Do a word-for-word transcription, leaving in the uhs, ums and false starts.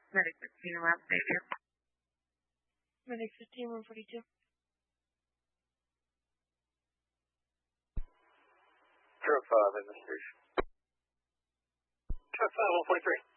Medic fifteen, lab Xavier. Medic fifteen, one forty-two. Truck five in the station. Truck five, one forty-three.